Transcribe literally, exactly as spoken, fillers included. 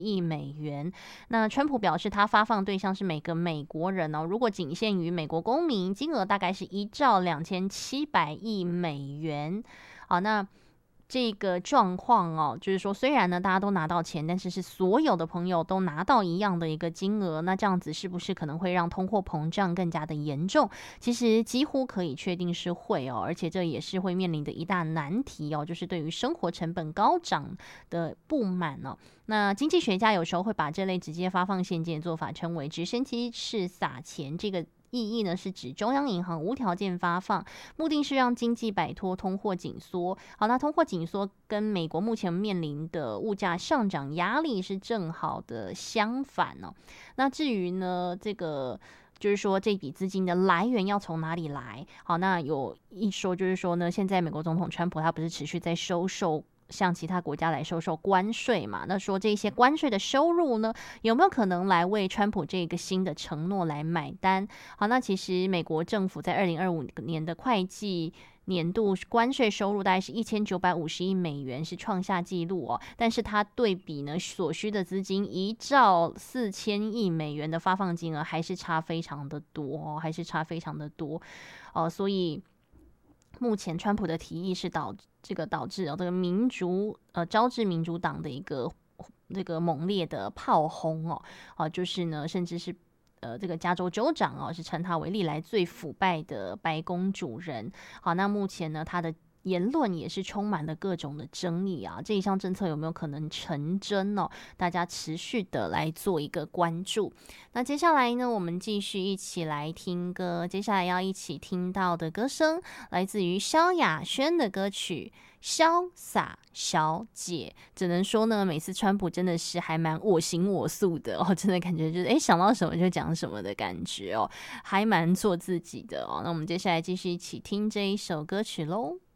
亿美元。那川普表示，他发放对象是每个美国人哦，如果仅限于美国公民，金额大概是一兆两千七百亿美元。好，那这个状况哦，就是说，虽然呢大家都拿到钱，但是是所有的朋友都拿到一样的一个金额，那这样子是不是可能会让通货膨胀更加的严重？其实几乎可以确定是会哦，而且这也是会面临的一大难题哦，就是对于生活成本高涨的不满哦。那经济学家有时候会把这类直接发放现金的做法称为直升机式撒钱，这个意义呢是指中央银行无条件发放，目的是让经济摆脱通货紧缩。好，那通货紧缩跟美国目前面临的物价上涨压力是正好的相反哦。那至于呢，这个就是说这笔资金的来源要从哪里来？好，那有一说就是说呢，现在美国总统川普他不是持续在收受向其他国家来收受关税嘛？那说这些关税的收入呢，有没有可能来为川普这个新的承诺来买单？好，那其实美国政府在二零二五年的会计年度关税收入大概是一千九百五十亿美元，是创下纪录哦。但是它对比呢所需的资金一兆四千亿美元的发放金额，还是差非常的多哦，还是差非常的多哦。所以目前川普的提议是导这个导致哦这个民主呃招致民主党的一个这个猛烈的炮轰哦，啊就是呢甚至是呃这个加州州长哦是称他为历来最腐败的白宫主人。好，那目前呢他的言论也是充满了各种的争议啊，这一项政策有没有可能成真哦？大家持续的来做一个关注。那接下来呢，我们继续一起来听歌。接下来要一起听到的歌声，来自于萧亚轩的歌曲《潇洒小姐》。只能说呢，每次川普真的是还蛮我行我素的哦，真的感觉就是哎想到什么就讲什么的感觉哦，还蛮做自己的哦。那我们接下来继续一起听这一首歌曲喽。